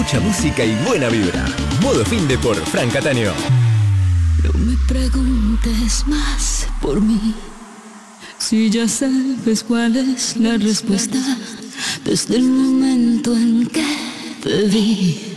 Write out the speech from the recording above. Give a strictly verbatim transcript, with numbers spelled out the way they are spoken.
mucha música y buena vibra. Modo Finde por Fran Cataño. No me preguntes más por mí, si ya sabes cuál es la respuesta desde el momento en que te vi.